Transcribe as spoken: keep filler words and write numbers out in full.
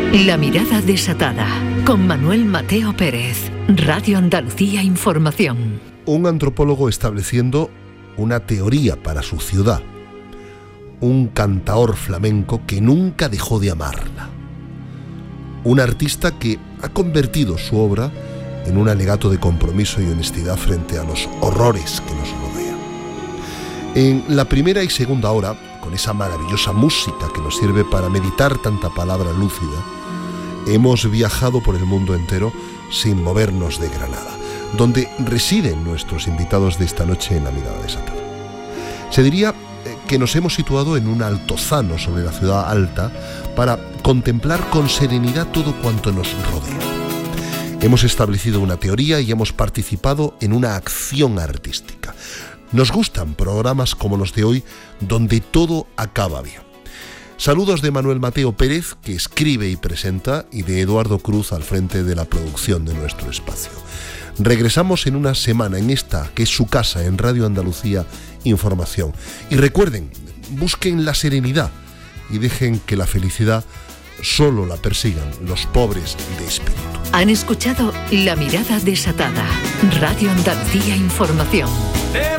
La mirada desatada, con Manuel Mateo Pérez, Radio Andalucía Información. Un antropólogo estableciendo una teoría para su ciudad. Un cantaor flamenco que nunca dejó de amarla. Un artista que ha convertido su obra en un alegato de compromiso y honestidad frente a los horrores que nos rodean. En la primera y segunda hora, con esa maravillosa música que nos sirve para meditar tanta palabra lúcida, hemos viajado por el mundo entero sin movernos de Granada, donde residen nuestros invitados de esta noche en La Mirada Desatada. Se diría que nos hemos situado en un altozano sobre la ciudad alta para contemplar con serenidad todo cuanto nos rodea. Hemos establecido una teoría y hemos participado en una acción artística. Nos gustan programas como los de hoy, donde todo acaba bien. Saludos de Manuel Mateo Pérez, que escribe y presenta, y de Eduardo Cruz al frente de la producción de nuestro espacio. Regresamos en una semana en esta, que es su casa, en Radio Andalucía Información. Y recuerden, busquen la serenidad y dejen que la felicidad solo la persigan los pobres de espíritu. Han escuchado La Mirada Desatada, Radio Andalucía Información.